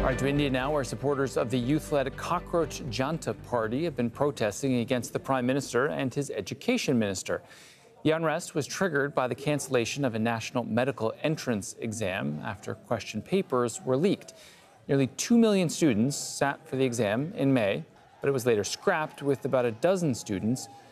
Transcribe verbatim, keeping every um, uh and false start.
All right, to India now, where supporters of the youth-led Cockroach Janta Party have been protesting against the Prime Minister and his education minister. The unrest was triggered by the cancellation of a national medical entrance exam after question papers were leaked. Nearly two million students sat for the exam in May, but it was later scrapped with about a dozen students